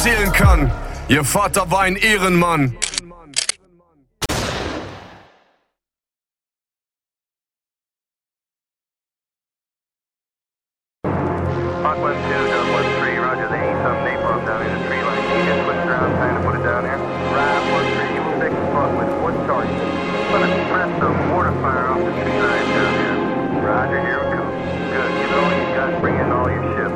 erzählen kann. Ihr Vater war ein Ehrenmann. Hawk 1-2, Delta 1-3, roger. They need some napalm down in the tree line. Can you get switched around, trying to put it down there? Right, 1-3, you will fix the Hawk with one target. I'm gonna press the mortar fire off the tree line down here. Roger, here we go. Good, give it all you got, bring in all your shit.